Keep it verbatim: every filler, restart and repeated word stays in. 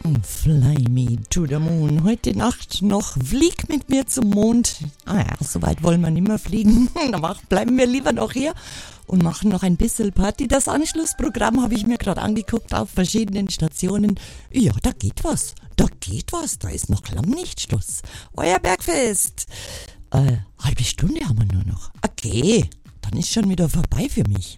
Fly me to the moon. Heute Nacht noch flieg mit mir zum Mond. Ah ja, so weit wollen wir nicht mehr fliegen. Dann bleiben wir lieber noch hier und machen noch ein bisschen Party. Das Anschlussprogramm habe ich mir gerade angeguckt auf verschiedenen Stationen. Ja, da geht was. Da geht was. Da ist noch lang nicht Schluss. Euer Bergfest. Äh, halbe Stunde haben wir nur noch. Okay, dann ist schon wieder vorbei für mich.